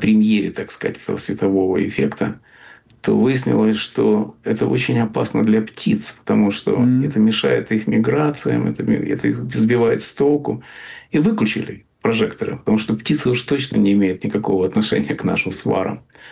премьере, так сказать, этого светового эффекта, то выяснилось, что это очень опасно для птиц, потому что М. это мешает их миграциям, это их сбивает с толку. И выключили прожекторы, потому что птицы уж точно не имеют никакого отношения к нашим сварам.